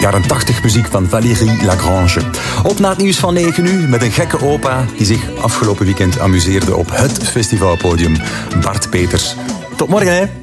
Jaren 80 muziek van Valérie Lagrange. Op na het nieuws van 9 uur met een gekke opa die zich afgelopen weekend amuseerde op het festivalpodium. Bart Peters. Tot morgen, hè.